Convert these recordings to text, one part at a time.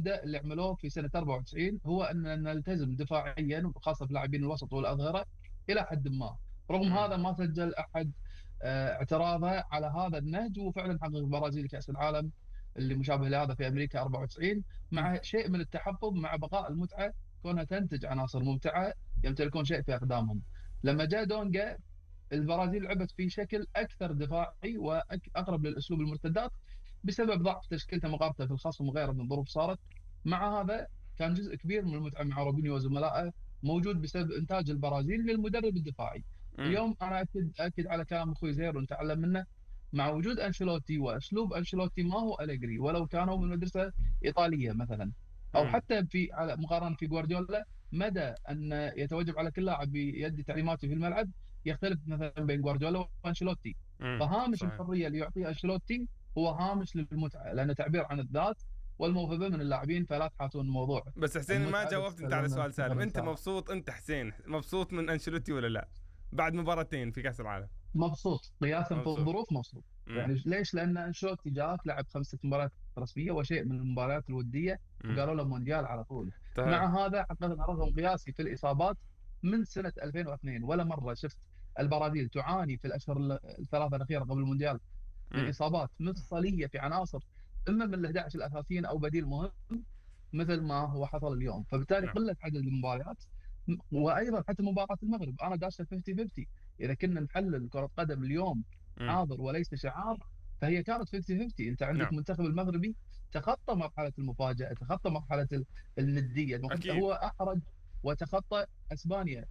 المبدأ اللي عملوه في سنة 94 هو أن نلتزم دفاعيا، خاصة في لاعبين الوسط والأظهرة إلى حد ما. رغم هذا ما سجل أحد اعتراضه على هذا النهج، وفعلا حقق البرازيل كأس العالم اللي مشابه لهذا في أمريكا 94 مع شيء من التحفظ، مع بقاء المتعة كونها تنتج عناصر ممتعة يمتلكون شيء في أقدامهم. لما جاء دونجا البرازيل لعبت في شكل اكثر دفاعي واقرب للاسلوب المرتدات بسبب ضعف تشكيلته مقابله في الخصم وغيره من الظروف صارت. مع هذا كان جزء كبير من المتعه مع روبينيو وزملائه موجود بسبب انتاج البرازيل للمدرب الدفاعي. اليوم انا اكد على كلام اخوي زهير ونتعلم منه. مع وجود انشيلوتي واسلوب انشيلوتي ما هو اليجري، ولو كانوا من مدرسه ايطاليه مثلا، او حتى في على مقارنه في جوارديولا، مدى ان يتوجب على كل لاعب بيدي تعليماته في الملعب يختلف مثلا بين جوارديولا وانشيلوتي. فهامش صحيح. الحريه اللي يعطيها انشيلوتي هو هامش للمتعه، لانه تعبير عن الذات والموهبه من اللاعبين، فلا تحاتون الموضوع. بس حسين ما جاوبت انت على سؤال سالم. انت مبسوط انت حسين مبسوط من انشيلوتي ولا لا بعد مباراتين في كاس العالم؟ مبسوط قياسا في الظروف، مبسوط. يعني ليش؟ لان انشيلوتي جاك لعب 5 مباريات رسميه وشيء من المباريات الوديه وقالوا له مونديال على طول. مع هذا حققنا رقم قياسي في الاصابات من سنه 2002. ولا مره شفت البرازيل تعاني في الاشهر الثلاثه الاخيره قبل المونديال من اصابات مفصليه في عناصر اما من ال 11 الاساسيين او بديل مهم مثل ما هو حصل اليوم. فبالتالي قله عدد المباريات، وايضا حتى مباراه المغرب انا داشة 50-50. اذا كنا نحلل كره قدم اليوم حاضر وليس شعار، فهي كانت 50-50. انت عندك المنتخب المغربي تخطى مرحله المفاجاه، تخطى مرحله النديه. هو احرج وتخطى اسبانيا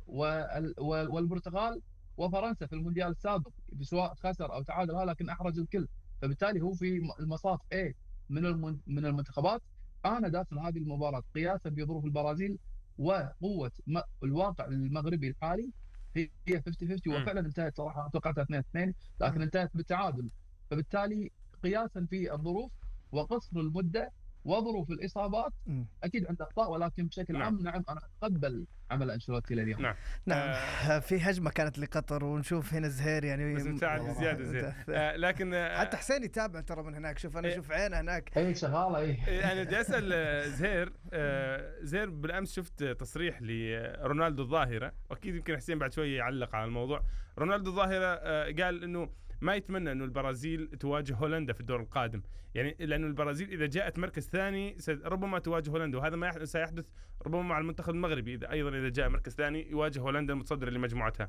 والبرتغال وفرنسا في المونديال السابق، سواء خسر او تعادل، لكن احرج الكل. فبالتالي هو في المصاف A من المنتخبات. انا داخل هذه المباراه قياسا بظروف البرازيل وقوه الواقع المغربي الحالي هي 50-50. وفعلا انتهت صراحه توقعتها 2-2 لكن انتهت بالتعادل. فبالتالي قياسا في الظروف وقصر المده وظروف الاصابات اكيد عنده اخطاء، ولكن بشكل عام نعم انا اتقبل عمل انشيلوتي لليوم. نعم. في هجمه كانت لقطر ونشوف هنا زهير يعني بس مساعد زياده زهير. لكن حتى حسين يتابع ترى من هناك. شوف انا اشوف عينه هناك اي شغاله. انا بدي اسال زهير. زهير بالامس شفت تصريح لرونالدو الظاهره، واكيد يمكن حسين بعد شويه يعلق على الموضوع. رونالدو الظاهره قال انه ما يتمنى انه البرازيل تواجه هولندا في الدور القادم، يعني لانه البرازيل اذا جاءت مركز ثاني ربما تواجه هولندا، وهذا ما سيحدث ربما مع المنتخب المغربي اذا جاء مركز ثاني يواجه هولندا المتصدر لمجموعتها.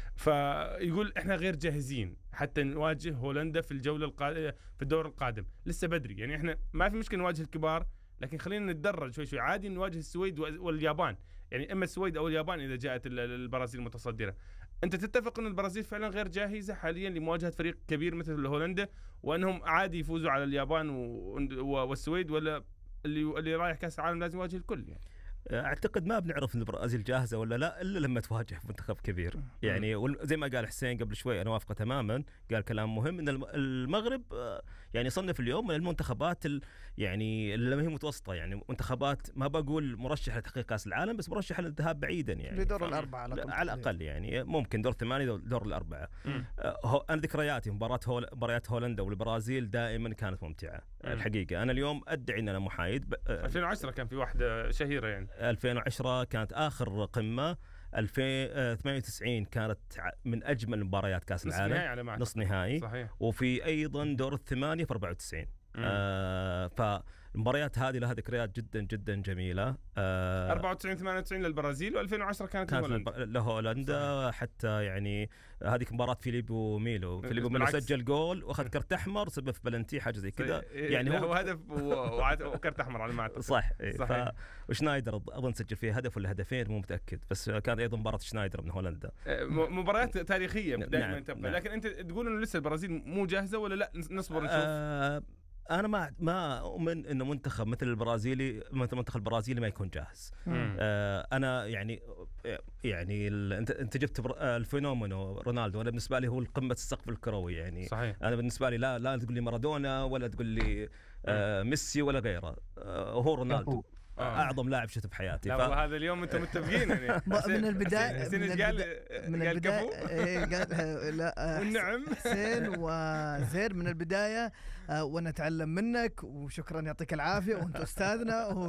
فيقول احنا غير جاهزين حتى نواجه هولندا في الجوله في الدور القادم، لسه بدري. يعني احنا ما في مشكله نواجه الكبار، لكن خلينا نتدرج شوي عادي نواجه السويد واليابان، يعني اما السويد او اليابان اذا جاءت البرازيل متصدره. انت تتفق ان البرازيل فعلا غير جاهزه حاليا لمواجهه فريق كبير مثل هولندا، وانهم عادي يفوزوا على اليابان والسويد، ولا اللي رايح كاس العالم لازم يواجه الكل؟ يعني اعتقد ما بنعرف ان البرازيل جاهزه ولا لا الا لما تواجه منتخب كبير. يعني زي ما قال حسين قبل شوي انا وافقه تماما، قال كلام مهم ان المغرب يعني صنف اليوم من المنتخبات يعني اللي هي متوسطه، يعني منتخبات ما بقول مرشح لتحقيق كاس العالم بس مرشح للذهاب بعيدا، يعني لدور الاربعه على الاقل، يعني ممكن دور 8 دور الاربعه. انا ذكرياتي مباريات هولندا والبرازيل دائما كانت ممتعه الحقيقه. انا اليوم ادعي ان انا محايد. 2010 كان في واحده شهيره، يعني 2010 كانت آخر قمة. 2098 كانت من أجمل مباريات كأس العالم، نص نهائي. صحيح. وفي أيضا دور الثمانية في 94. فالمباريات هذه لها ذكريات جدا جدا جميلة. 94 98 للبرازيل، و2010 كانت لهولندا. حتى يعني هذه مباراة فيليبو ميلو سجل جول واخذ كرت احمر سبب في بلنتي حاجه زي كذا، يعني هو هدف وكرت احمر على ما اعتقد. صح. وشنايدر اظن سجل فيه هدف ولا هدفين مو متاكد، بس كان ايضا مباراة شنايدر من هولندا. مباريات تاريخية دائما تبقى. لكن انت تقول انه لسه البرازيل مو جاهزة ولا لا نصبر نشوف؟ أنا ما أؤمن إنه منتخب مثل المنتخب البرازيلي ما يكون جاهز. أنا يعني أنت جبت الفينومينو رونالدو، أنا بالنسبة لي هو القمة السقف الكروي يعني. صحيح. أنا بالنسبة لي لا تقول لي مارادونا ولا تقول لي ميسي ولا غيره، هو رونالدو أعظم لاعب شفته في حياتي. لا والله هذا اليوم أنتم متفقين يعني. من البداية من البداية والنعم حسين وزهير من البداية، ونتعلم منك، وشكرا يعطيك العافية وأنت أستاذنا.